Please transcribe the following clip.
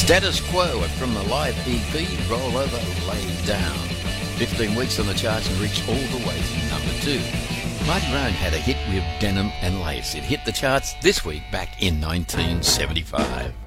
Status Quo from the live EP, Roll Over, Lay Down. 15 weeks on the charts and reached all the way to number 2. Marty Roan had a hit with Denim and Lace. It hit the charts this week back in 1975.